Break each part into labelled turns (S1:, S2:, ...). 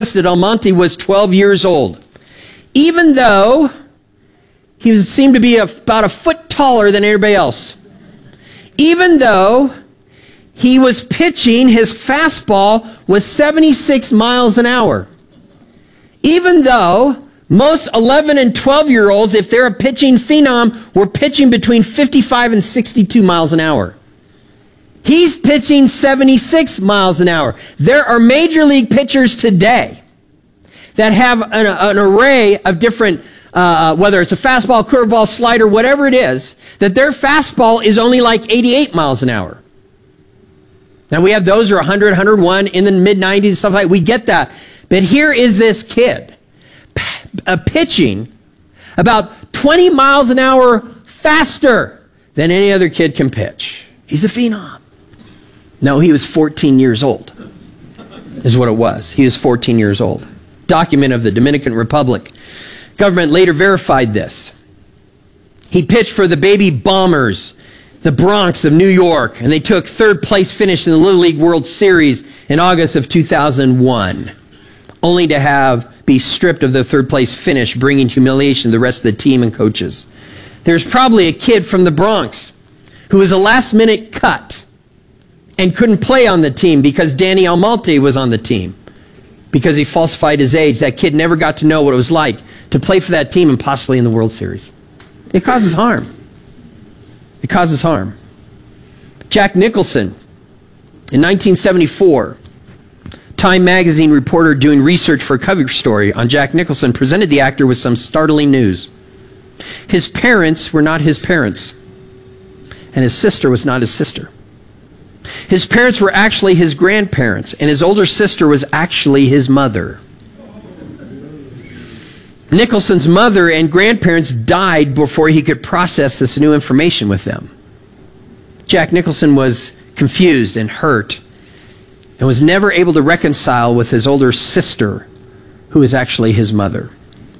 S1: enlisted, Almonte was 12 years old. Even though he seemed to be about a foot taller than everybody else. Even though he was pitching, his fastball was 76 miles an hour. Even though most 11 and 12-year-olds, if they're a pitching phenom, were pitching between 55 and 62 miles an hour. He's pitching 76 miles an hour. There are major league pitchers today that have an array of different, whether it's a fastball, curveball, slider, whatever it is, that their fastball is only like 88 miles an hour. Now we have those who are 100, 101 in the mid-90s, stuff like that. We get that. But here is this kid pitching about 20 miles an hour faster than any other kid can pitch. He's a phenom. No, he was 14 years old, is what it was. He was 14 years old. Document of the Dominican Republic. Government later verified this. He pitched for the Baby Bombers, the Bronx of New York, and they took third place finish in the Little League World Series in August of 2001, only to be stripped of the third place finish, bringing humiliation to the rest of the team and coaches. There's probably a kid from the Bronx who was a last-minute cut and couldn't play on the team because Danny Almonte was on the team because he falsified his age. That kid never got to know what it was like to play for that team and possibly in the World Series. It causes harm. It causes harm. Jack Nicholson, in 1974, Time magazine reporter doing research for a cover story on Jack Nicholson presented the actor with some startling news. His parents were not his parents, and his sister was not his sister. His parents were actually his grandparents, and his older sister was actually his mother. Nicholson's mother and grandparents died before he could process this new information with them. Jack Nicholson was confused and hurt and was never able to reconcile with his older sister, who is actually his mother.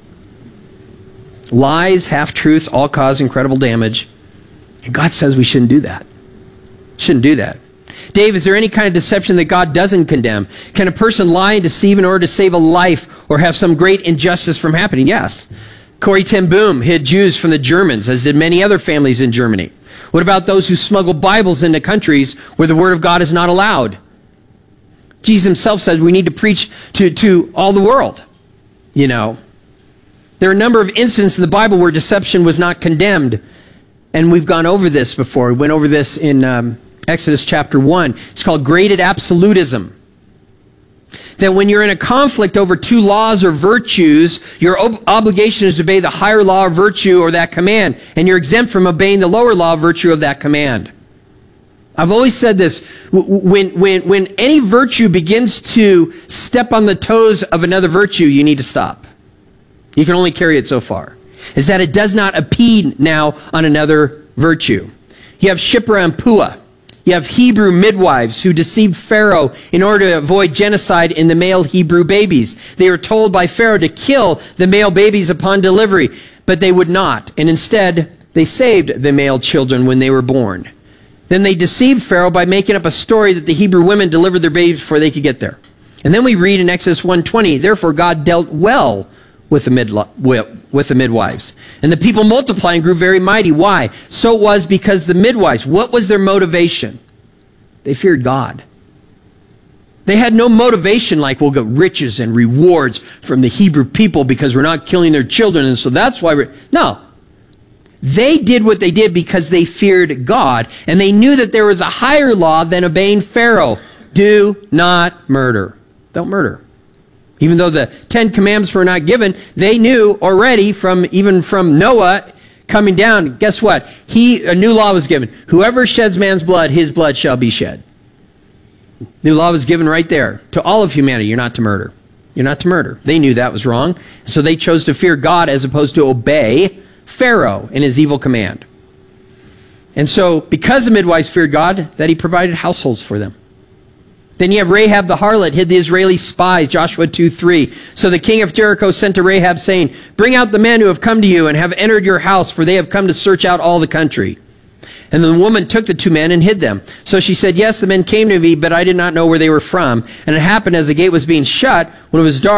S1: Lies, half-truths, all cause incredible damage. And God says we shouldn't do that. Shouldn't do that. Dave, is there any kind of deception that God doesn't condemn? Can a person lie and deceive in order to save a life or have some great injustice from happening? Yes. Corrie ten Boom hid Jews from the Germans, as did many other families in Germany. What about those who smuggle Bibles into countries where the Word of God is not allowed? Jesus himself said we need to preach to all the world. You know, there are a number of incidents in the Bible where deception was not condemned. And we've gone over this before. We went over this in Exodus chapter 1. It's called graded absolutism. That when you're in a conflict over two laws or virtues, your obligation is to obey the higher law or virtue or that command. And you're exempt from obeying the lower law or virtue of that command. I've always said this. When any virtue begins to step on the toes of another virtue, you need to stop. You can only carry it so far. Is that it does not impede now on another virtue. You have Shiphrah and Puah. You have Hebrew midwives who deceived Pharaoh in order to avoid genocide in the male Hebrew babies. They were told by Pharaoh to kill the male babies upon delivery, but they would not. And instead, they saved the male children when they were born. Then they deceived Pharaoh by making up a story that the Hebrew women delivered their babies before they could get there. And then we read in Exodus 1:20, therefore God dealt well with the midwives. And the people multiplied and grew very mighty. Why? So it was because the midwives, what was their motivation? They feared God. They had no motivation like we'll get riches and rewards from the Hebrew people because we're not killing their children, and so that's why no. They did what they did because they feared God, and they knew that there was a higher law than obeying Pharaoh. Do not murder. Don't murder. Even though the 10 Commandments were not given, they knew already even from Noah coming down, guess what? A new law was given. Whoever sheds man's blood, his blood shall be shed. New law was given right there to all of humanity. You're not to murder. You're not to murder. They knew that was wrong, so they chose to fear God as opposed to obey Pharaoh in his evil command. And so, because the midwives feared God, that he provided households for them. Then you have Rahab the harlot hid the Israeli spies, Joshua 2:3. So the king of Jericho sent to Rahab, saying, bring out the men who have come to you and have entered your house, for they have come to search out all the country. And the woman took the 2 men and hid them. So she said, yes, the men came to me, but I did not know where they were from. And it happened as the gate was being shut, when it was dark,